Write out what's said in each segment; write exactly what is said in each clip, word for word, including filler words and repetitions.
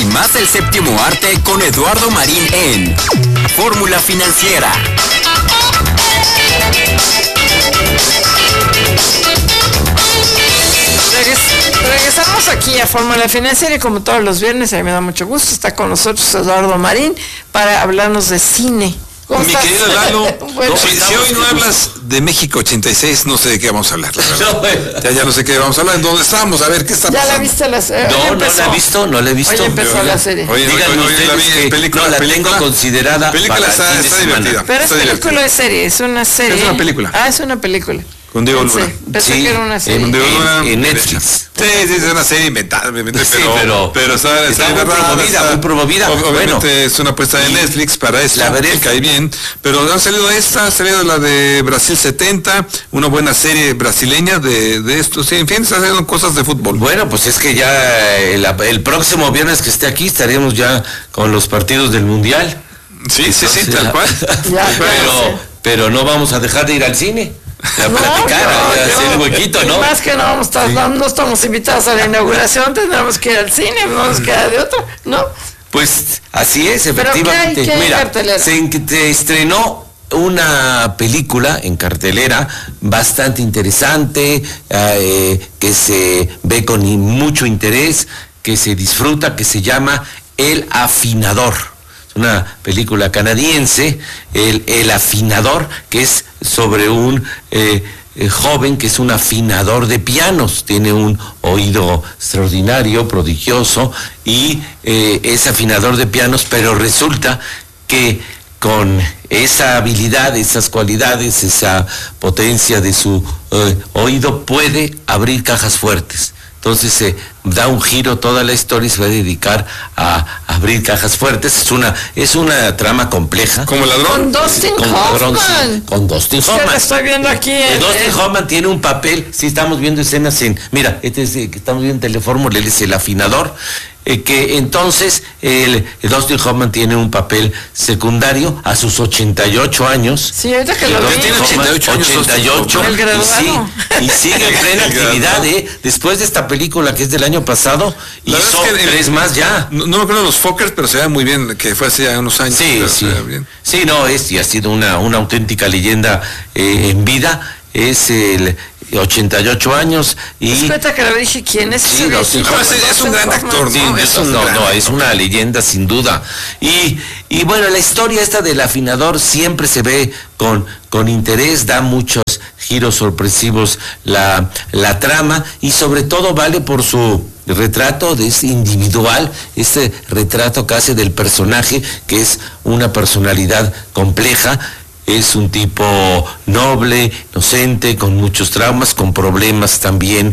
más del séptimo arte con Eduardo Marín en Fórmula Financiera. Regresamos aquí a Fórmula Financiera y como todos los viernes, a mí me da mucho gusto, está con nosotros Eduardo Marín para hablarnos de cine. Mi estás? querido Lalo, bueno, si, si hoy no hablas de México ochenta y seis, no sé de qué vamos a hablar. No, ya, ya no sé qué vamos a hablar. ¿En dónde estamos? A ver, ¿qué está ¿Ya pasando? la viste la serie? No, no la he visto, no la he visto. Hoy empezó Oye, la serie. Oye, Díganme oye, ustedes la vi, que película, no la película, tengo considerada película para está, el fin de está semana. divertida. Pero es está película divertida. de serie, es una serie. Es una película. Ah, es una película. Con Diego Luna. Sí, pensé Sí, que era una serie. en, Diego en- Luna, en Netflix. Sí, sí, es una serie inventada, obviamente, Sí, pero, pero pero está, está muy narrada, promovida, está- muy promovida. ob- Obviamente Bueno, es una apuesta de Netflix para esto, la veré. que cae bien, pero han salido esta, ha salido la de Brasil setenta, una buena serie brasileña de, de esto, sí, en fin, se hacen cosas de fútbol. Bueno, pues es que ya el, el próximo viernes que esté aquí estaremos ya con los partidos del Mundial. Sí, sí, sí, Entonces, tal ya- cual. Ya, pero, pero no vamos a dejar de ir al cine. A No, platicar, no, a yo- hacer huequito, y ¿no? más que no, vamos a estar- no, no estamos invitados a la inauguración, tendremos que ir al cine, no nos queda de otro, ¿no? Pues así es, ¿Pero efectivamente. qué hay- qué hay en Mira, cartelera? se en- te estrenó una película en cartelera bastante interesante, eh, que se ve con mucho interés, que se disfruta, que se llama El Afinador. Es una película canadiense, El, El Afinador, que es sobre un eh, eh, joven que es un afinador de pianos, tiene un oído extraordinario, prodigioso, y eh, es afinador de pianos, pero resulta que con esa habilidad, esas cualidades, esa potencia de su eh, oído, puede abrir cajas fuertes. Entonces se da un giro toda la historia y se va a dedicar a abrir cajas fuertes. Es una, es una trama compleja. Como ladrón. Con Dustin Con ladrón, Hoffman. sí, con Dustin Es que Hoffman. lo estoy viendo aquí. Eh, en- Dustin en- Hoffman tiene un papel, sí estamos viendo escenas en, mira, este es el que estamos viendo en Telefórmula, él es el afinador, eh, que entonces el, el Dustin Hoffman tiene un papel secundario a sus ochenta y ocho años. Sí, ahorita que lo El vi. Dustin Tiene Hoffman, ochenta y ocho años, ochenta y ocho, El y, graduado. sí, y sigue en plena El actividad, graduado. ¿eh? Después de esta película que es del año pasado, La verdad hizo es que el- tres más ya. No, no me acuerdo de los Fockers, pero se ve muy bien, que fue hace ya unos años. Sí, pero sí. se ve bien. Sí, no, es y ha sido una, una auténtica leyenda eh, en vida. Es el ochenta y ocho años y Espera que lo dije, ¿quién es Sí, ese Dustin viejito? Hoffman es- es un Dustin gran Hoffman. actor, sí, no, es es un- un no, gran no, es actor. una leyenda sin duda. Y, y bueno, la historia esta del afinador siempre se ve con, con interés, da muchos giros sorpresivos la, la trama y sobre todo vale por su retrato de este individual, este retrato que hace del personaje, que es una personalidad compleja. Es un tipo noble, inocente, con muchos traumas, con problemas también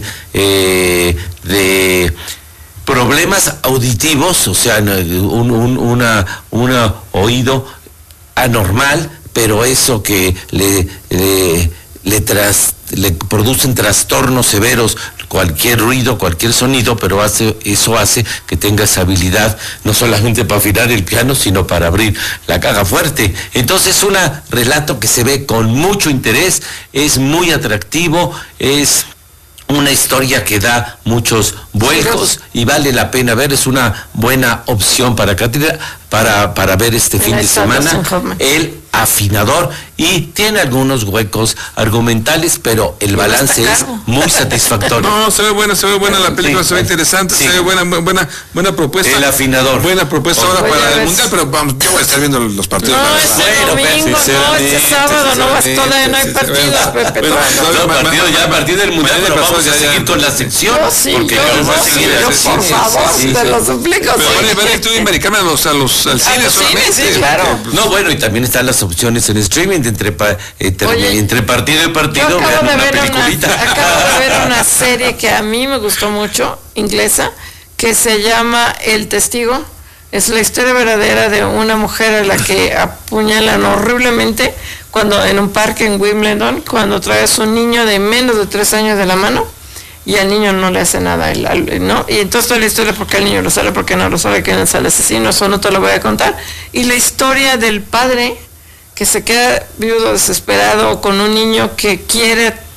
eh, de problemas auditivos, o sea, un, un una, una oído anormal, pero eso que le, le, le, tras, le producen trastornos severos, cualquier ruido, cualquier sonido, pero hace, eso hace que tenga esa habilidad no solamente para afinar el piano, sino para abrir la caja fuerte. Entonces es un relato que se ve con mucho interés, es muy atractivo, es una historia que da muchos vuelcos y vale la pena ver, es una buena opción para para, para ver este fin Ahí de está semana. Dustin Hoffman. El Afinador, y tiene algunos huecos argumentales, pero el Pero balance está es caro. muy satisfactorio. No, se ve buena, se ve buena la película, Sí. se ve interesante, Sí. se ve buena, buena, buena propuesta. El Afinador. Buena propuesta Oye, ahora a para ver el mundial, pero vamos, yo voy a estar viendo los partidos. No, para- este Bueno, domingo, pero no, este sinceramente, sábado, no vas todavía, no hay sí, sí, partidos, sí, Pepe, bueno, todavía no. no, No, ma- partido ma- ya a partir del mundial, mañana pero pasó, vamos a ya, ya. seguir con la sección. Yo sí, porque yo, vamos a yo, seguir yo, así. por Sí, favor, sí, te sí. lo suplico. Pero sí. van a van a ir tú y americana a los, a los, al cine los solamente. cines, sí, claro. porque, pues, No, bueno, y también están las opciones en streaming, entre, pa- entre, Oye, entre partido y Yo partido, acabo vean de, una ver peliculita. una, acabo de ver una serie que a mí me gustó mucho, inglesa, que se llama El Testigo. Es la historia verdadera de una mujer a la que apuñalan horriblemente cuando en un parque en Wimbledon, cuando trae a su niño de menos de tres años de la mano y al niño no le hace nada, el- al- ¿no? Y entonces toda la historia, porque el niño lo sabe, porque no lo sabe, quién es el asesino, eso no te lo voy a contar. Y la historia del padre que se queda viudo, desesperado, con un niño que quiere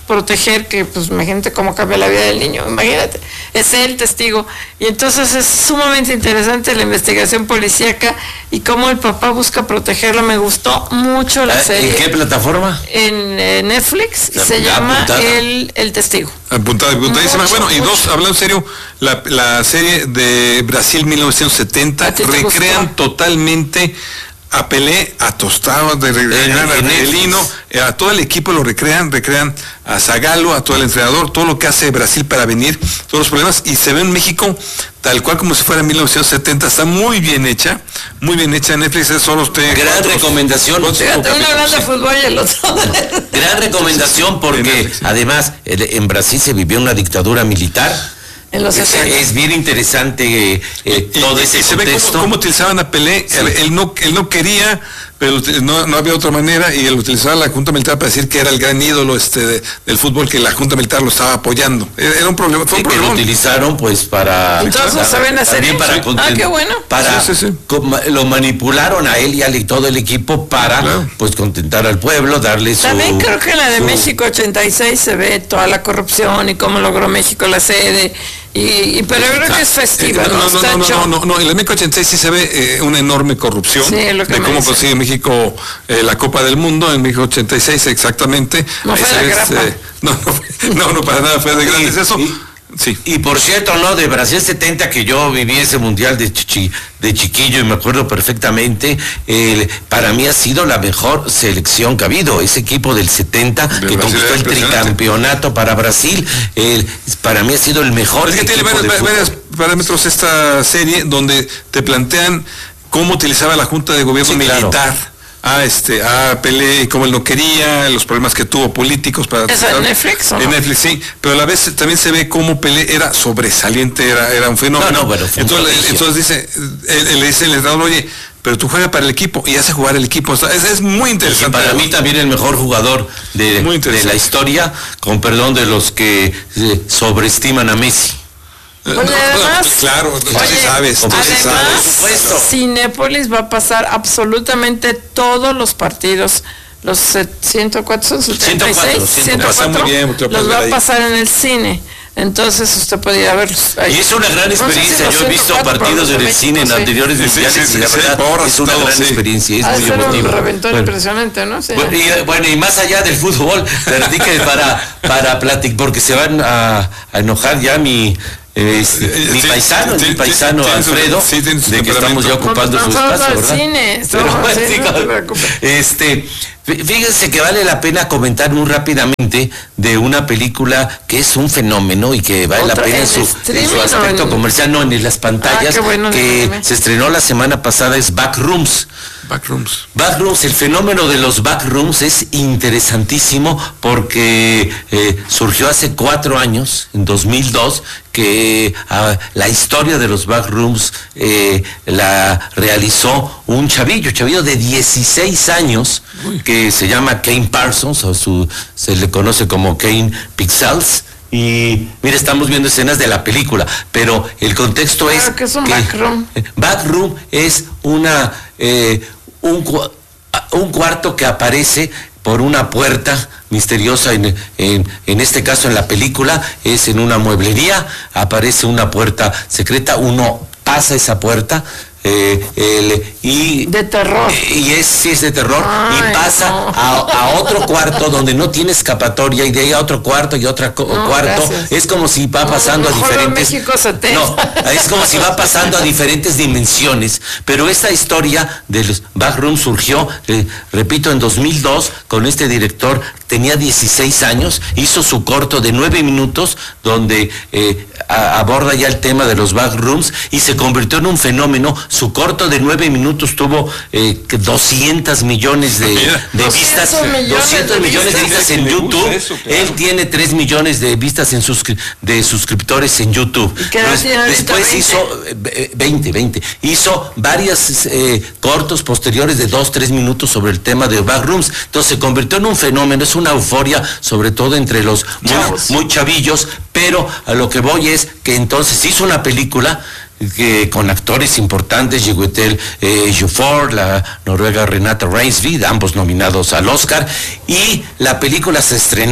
proteger, que pues imagínate cómo cambia la vida del niño, imagínate, es él testigo. Y entonces es sumamente interesante la investigación policíaca y cómo el papá busca protegerlo. Me gustó mucho la serie. ¿En qué plataforma? En eh, Netflix, La, se la llama apuntada. el, el Testigo. Apuntada, apuntadísima. Mucho, Bueno, y mucho. dos, hablando en serio, la, la serie de Brasil mil novecientos setenta ¿A ti te recrean gustó? totalmente a Pelé, a Tostado, de recrean a en Rivelino, Netflix. a todo el equipo lo recrean, recrean a Zagallo, a todo el entrenador, todo lo que hace Brasil para venir, todos los problemas, y se ve en México tal cual como si fuera en mil novecientos setenta, está muy bien hecha, muy bien hecha en Netflix, es solo usted... Gran cuatro- recomendación. cuatro- Fíjate, Uno hablando de fútbol y el otro. Gran recomendación En porque Netflix. además el- en Brasil se vivió una dictadura militar. En los Es, sesenta. es bien interesante eh, eh, Y- todo y- ese y se ve contexto. cómo, cómo utilizaban a Pelé, él, él no, él no quería, pero util- no, no había otra manera, y él utilizaba la Junta Militar para decir que era el gran ídolo este de- del fútbol, que la Junta Militar lo estaba apoyando. Era, era un problema, fue Sí, un que lo problema. utilizaron pues para Entonces, para- ¿saben hacer también eso? para Ah, conten- qué bueno. para Sí, sí, sí. com- lo manipularon a él y a todo el equipo para Claro. pues contentar al pueblo, darle su También creo que en la de su- México ochenta y seis se ve toda la corrupción y cómo logró México la sede. Y, y- pero yo creo que es festiva, Eh, ¿no? no, no, Está no, hecho- no, no, no, en el México ochenta y seis sí se ve eh, una enorme corrupción Sí, es lo que de me cómo dicen. consigue México eh, la Copa del Mundo en México ochenta y seis exactamente. No fue Ahí de se ve, grapa. eh, no, no, fue- no, no, para nada fue de grandes eso. y- Sí. Y por cierto, ¿no? De Brasil setenta, que yo viví ese mundial de, chichi- de chiquillo y me acuerdo perfectamente, el- para mí ha sido la mejor selección que ha habido. Ese equipo del setenta De que Brasil conquistó era el impresionante. tricampeonato para Brasil, el- para mí ha sido el mejor Es que tiene equipo varios, de va- fútbol. varios parámetros esta serie donde te plantean cómo utilizaba la Junta de Gobierno Sí, claro. militar a este a Pelé, cómo él no quería, los problemas que tuvo políticos para ¿Es en Netflix o no? En Netflix, sí, pero a la vez también se ve cómo Pelé era sobresaliente, era, era un fenómeno. No, no, bueno, fue un entonces, prodigio. entonces dice, él, él le dice el entrenador, oye, pero tú juegas para el equipo y hace jugar el equipo. O sea, es, es muy Y interesante. para mí también el mejor jugador de, Muy de interesante. la historia, con perdón de los que eh, sobreestiman a Messi. Eh, Oye, no, además- no, claro, tú sí Oye, sabes, tú sí además, sabes. Por supuesto. Cinépolis va a pasar absolutamente todos los partidos, los ciento cuatro, son setenta y seis, ciento cuatro, está muy bien, porque lo los puedes va ver a ahí. pasar en el cine. Entonces usted podría verlos ahí. Y es una gran No sé si experiencia. los Yo he visto ciento cuatro, partidos pero en el los de cine en México, sí. anteriores Sí, sí, mundiales sí, y la sí, verdad porras, es una todo, gran sí. experiencia, es Ha de muy ser un emotivo. reventón Bueno, impresionante, ¿no? Sí. bueno, y, bueno, y más allá del fútbol, perdí que para, para platicar, porque se van a, a enojar ya mi... eh, Eh, mi sí, paisano, sí, mi sí, paisano tiene su- Alfredo, sí, tiene su de que estamos ya temperamento. ocupando No, su pues, vamos espacio, al ¿verdad? cine, estamos Pero, al cine, sí, no te claro. preocupes. Este, fí- fíjense que vale la pena comentar muy rápidamente de una película que es un fenómeno y que vale la ¿Otra pena en en su, en streaming su o aspecto en- comercial, no en las pantallas, Ah, qué bueno, que dígame. se estrenó la semana pasada, es Backrooms. Backrooms. Backrooms, el fenómeno de los backrooms es interesantísimo porque eh, surgió hace cuatro años, en dos mil dos, que ah, la historia de los backrooms eh, la realizó un chavillo, chavillo de dieciséis años, que se llama Kane Parsons, o su, se le conoce como Kane Pixels. Y mira, estamos viendo escenas de la película, pero el contexto Claro, es ¿qué es un backroom? eh, Backroom es una eh, un, cua- un cuarto que aparece por una puerta misteriosa, en, en, en este caso en la película es en una mueblería, aparece una puerta secreta, uno pasa esa puerta eh, el, y De terror. y es, sí es de terror, Ay, y pasa no. a, a otro cuarto donde no tiene escapatoria, y de ahí a otro cuarto y otro co- No, cuarto. gracias. Es como si va No, pasando a mejor veo diferentes... México setenta. No, es como si va pasando a diferentes dimensiones. Pero esta historia de los backrooms surgió, eh, repito, en dos mil dos, con este director, tenía dieciséis años, hizo su corto de nueve minutos, donde eh, a- aborda ya el tema de los backrooms, y se convirtió en un fenómeno. Su corto de nueve minutos tuvo eh, que doscientos millones de, Mira, de doscientos vistas, millones doscientos de millones de vistas. vistas en Me gusta YouTube. eso, claro. Él tiene tres millones de vistas en suscri- de suscriptores en YouTube. ¿Y qué edad Des- tiene ahorita? después veinte. hizo eh, veinte, veinte. Hizo varios eh, cortos posteriores de dos, tres minutos sobre el tema de backrooms. Entonces se convirtió en un fenómeno, es una euforia, sobre todo entre los muy, Chavos. muy chavillos, pero a lo que voy es que entonces hizo una película que con actores importantes, Chiwetel eh, Ejiofor, la noruega Renata Reinsve, ambos nominados al Oscar, y la película se estrenó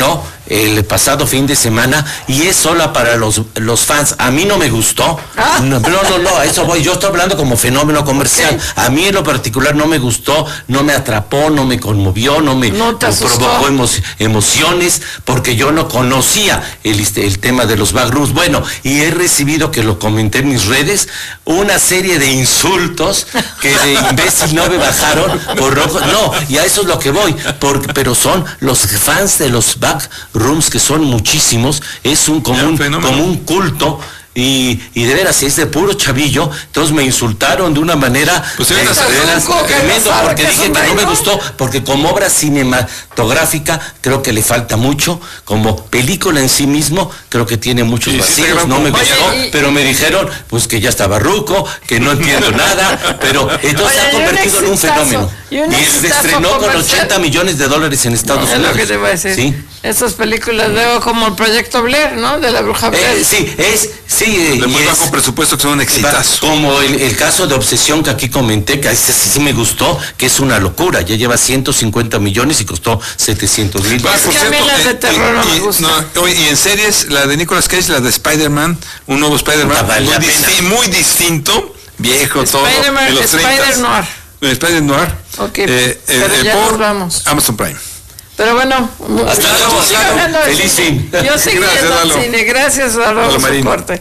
el pasado fin de semana y es sola para los, los fans. A mí no me gustó. ¿Ah? No, no, no, no, a eso voy. Yo estoy hablando como fenómeno comercial. Okay. A mí en lo particular no me gustó, no me atrapó, no me conmovió, no me ¿No te asustó? provocó emo emociones, porque yo no conocía el, el tema de los backrooms. Bueno, y he recibido, que lo comenté en mis redes, una serie de insultos que de imbécil no me bajaron por rojo. No, y a eso es lo que voy, porque, pero son los fans de los backrooms, que son muchísimos, es un como, un, como un culto. Y, y de veras, si es de puro chavillo, entonces me insultaron de una manera pues de, de veras tremendo, porque dije que no me gustó, porque como obra cinematográfica creo que le falta mucho, como película en sí mismo creo que tiene muchos sí, vacíos, sí, no me gustó, oye, pero me dijeron pues que ya estaba ruco, que no entiendo nada, pero entonces se ha convertido en un fenómeno. Y, y se estrenó con ochenta millones de dólares en Estados no, Unidos. Es lo que te voy a decir. ¿Sí? Esas películas luego como el Proyecto Blair, ¿no? De la bruja Blair. Eh, sí, es, sí. De muy bajo es, presupuesto, que son un exitazo. Como el, el caso de Obsesión que aquí comenté, que ese sí, sí me gustó, que es una locura. Ya lleva ciento cincuenta millones y costó setecientos mil. Pues es que a mí las de terror no me gustan. No, y en series, la de Nicolas Cage, la de Spider-Man, un nuevo Spider-Man, vale muy, disti muy distinto, viejo, todo. Spider-Man, Spider-Noir. Spider-Noir. Ok, eh, pero eh, ya por nos vamos. Amazon Prime. Pero bueno, hasta luego. Feliz fin. Yo sigo yendo al cine. Gracias a los soporte.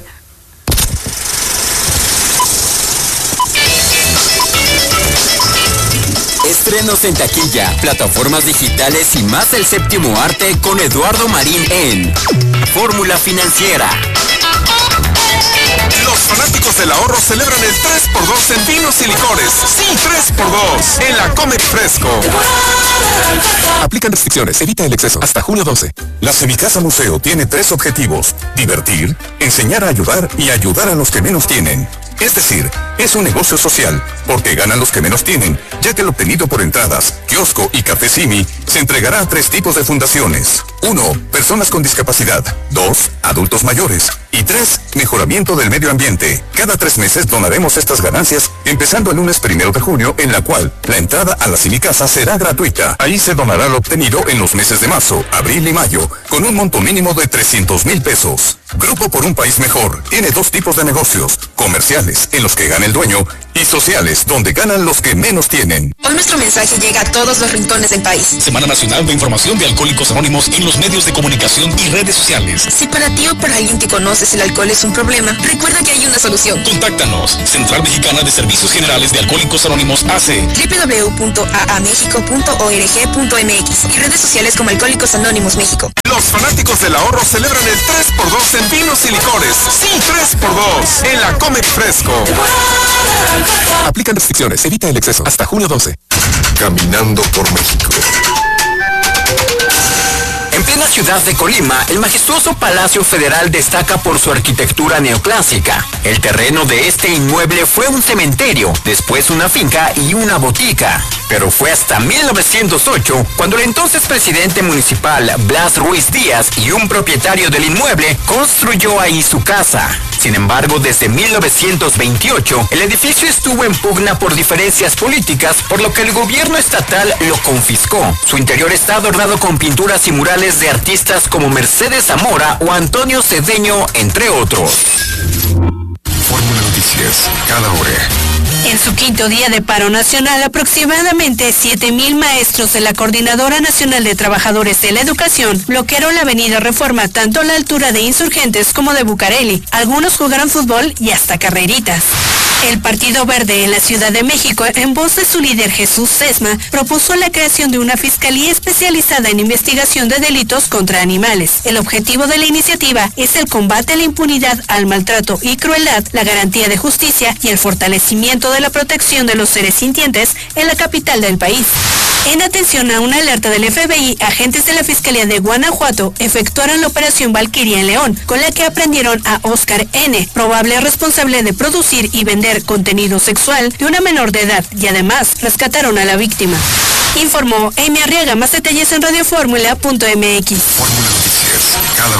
Estrenos en taquilla, plataformas digitales y más del séptimo arte con Eduardo Marín en Fórmula Financiera. Los fanáticos del ahorro celebran el tres por dos en vinos y licores. Sí, tres por dos en la Comer Fresco. Aplican restricciones, evita el exceso. Hasta junio doce. La Semicasa Museo tiene tres objetivos: divertir, enseñar a ayudar y ayudar a los que menos tienen. Es decir, es un negocio social, porque ganan los que menos tienen, ya que el obtenido por entradas, kiosco y café Simi se entregará a tres tipos de fundaciones. Uno, personas con discapacidad. Dos, adultos mayores. Y tres, mejoramiento del medio ambiente. Cada tres meses donaremos estas ganancias, empezando el lunes primero de junio, en la cual la entrada a la Semicasa será gratuita. Ahí se donará lo obtenido en los meses de marzo, abril y mayo, con un monto mínimo de trescientos mil pesos. Grupo por un País Mejor tiene dos tipos de negocios: comerciales, en los que gana el dueño, y sociales, donde ganan los que menos tienen. Hoy nuestro mensaje llega a todos los rincones del país. Semana Nacional de Información de Alcohólicos Anónimos en los medios de comunicación y redes sociales. Si para ti o para alguien que conoces el alcohol es un problema, recuerda que hay una solución. Contáctanos. Central Mexicana de Servicios Generales de Alcohólicos Anónimos A C. doble u doble u doble u punto a a mexico punto org punto m x y redes sociales como Alcohólicos Anónimos México. Los fanáticos del ahorro celebran el tres por dos en vinos y licores. Sí, tres por dos en la Comer Fresco. Aplican restricciones, evita el exceso. Hasta junio doce. Caminando por México. En plena ciudad de Colima, el majestuoso Palacio Federal destaca por su arquitectura neoclásica. El terreno de este inmueble fue un cementerio, después una finca y una botica. Pero fue hasta mil novecientos ocho cuando el entonces presidente municipal Blas Ruiz Díaz y un propietario del inmueble construyó ahí su casa. Sin embargo, desde mil novecientos veintiocho, el edificio estuvo en pugna por diferencias políticas, por lo que el gobierno estatal lo confiscó. Su interior está adornado con pinturas y murales de artistas como Mercedes Zamora o Antonio Cedeño, entre otros. Fórmula Noticias, cada hora. En su quinto día de paro nacional, aproximadamente siete mil maestros de la Coordinadora Nacional de Trabajadores de la Educación bloquearon la avenida Reforma tanto a la altura de Insurgentes como de Bucareli. Algunos jugaron fútbol y hasta carreritas. El Partido Verde en la Ciudad de México, en voz de su líder Jesús Sesma, propuso la creación de una fiscalía especializada en investigación de delitos contra animales. El objetivo de la iniciativa es el combate a la impunidad, al maltrato y crueldad, la garantía de justicia y el fortalecimiento de la protección de los seres sintientes en la capital del país. En atención a una alerta del F B I, agentes de la Fiscalía de Guanajuato efectuaron la operación Valquiria en León, con la que aprendieron a Oscar N., probable responsable de producir y vender contenido sexual de una menor de edad, y además rescataron a la víctima. Informó Amy Arriaga. Más detalles en radioformula punto m x. Fórmula Noticias, cada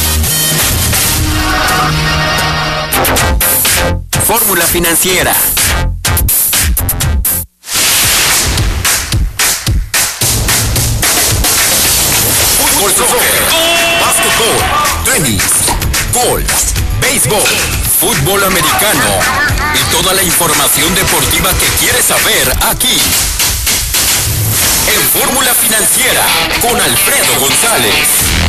hora. Fórmula Financiera. Fútbol Soccer. fútbol, tenis, golf, béisbol, fútbol americano y toda la información deportiva que quieres saber aquí. En Fórmula Financiera con Alfredo González.